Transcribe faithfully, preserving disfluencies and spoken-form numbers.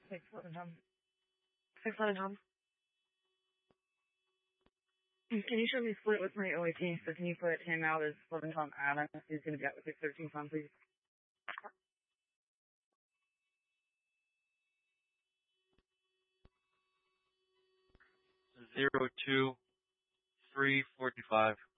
Six eleven Tom. Six eleven Tom. Can you show me split with my O A T? So can you put him out as eleven Tom Adam? He's going to be out with six thirteen Tom, please. Zero two three forty five.